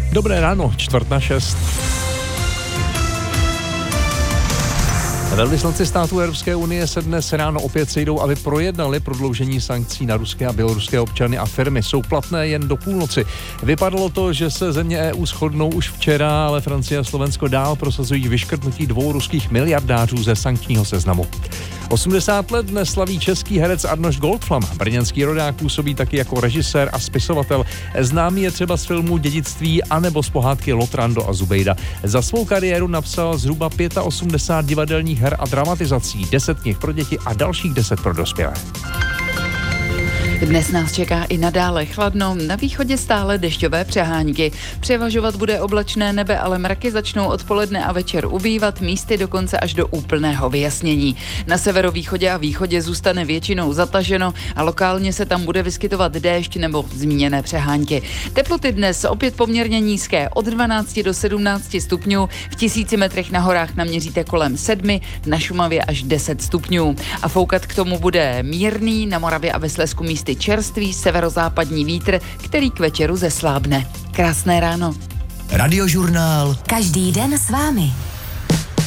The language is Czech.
Dobré ráno, 5:45. Velvyslanci států Evropské unie se dnes ráno opět sejdou, aby projednali prodloužení sankcí na ruské a běloruské občany a firmy. Jsou platné jen do půlnoci. Vypadalo to, že se země EU shodnou už včera, ale Francie a Slovensko dál prosazují vyškrtnutí 2 ruských miliardářů ze sankčního seznamu. 80 let dnes slaví český herec Arnošt Goldflam. Brněnský rodák působí taky jako režisér a spisovatel. Známý je třeba z filmů Dědictví anebo z pohádky Lotrando a Zubejda. Za svou kariéru napsal zhruba 85 divadelních her a dramatizací, 10 knih pro děti a dalších 10 pro dospělé. Dnes nás čeká i nadále chladno, na východě stále dešťové přehánky. Převažovat bude oblačné nebe, ale mraky začnou odpoledne a večer ubývat, místy dokonce až do úplného vyjasnění. Na severovýchodě a východě zůstane většinou zataženo a lokálně se tam bude vyskytovat déšť nebo zmíněné přehánky. Teploty dnes opět poměrně nízké, od 12 do 17 stupňů, v 1000 metrech na horách naměříte kolem 7, na Šumavě až 10 stupňů. A foukat k tomu bude mírný, na Moravě a ve Slezsku místy čerstvý severozápadní vítr, který k večeru zeslábne. Krásné ráno. Radiožurnál. Každý den s vámi.